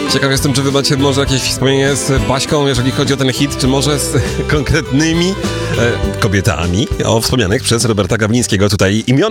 Ciekaw jestem, czy wy macie może jakieś wspomnienie z Baśką, jeżeli chodzi o ten hit, czy może z konkretnymi kobietami, o wspomnianych przez Roberta Gawlińskiego tutaj imion.